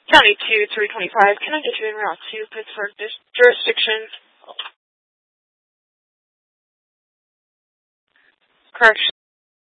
County 2, 325. Can I get you in Route 2, Pittsburgh jurisdiction? Correction.